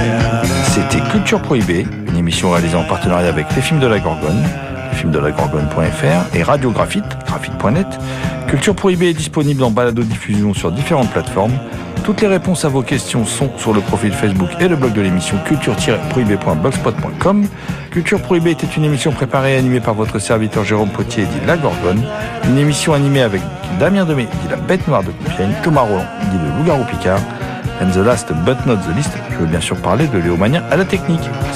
C'était Culture Prohibée, une émission réalisée en partenariat avec Les Films de la Gorgone, lesfilmsdelagorgone.fr et Radio Graphite, graphite.net. Culture Prohibée est disponible en balado-diffusion sur différentes plateformes. Toutes les réponses à vos questions sont sur le profil Facebook et le blog de l'émission culture-prohibée.blogspot.com. Culture Prohibée était une émission préparée et animée par votre serviteur Jérôme Potier, dit La Gorgone. Une émission animée avec Damien Demey, dit La Bête Noire de Compiègne, Thomas Roland, dit Le Loup-Garou Picard. And the last but not the least, je veux bien sûr parler de Léo Mania à la technique.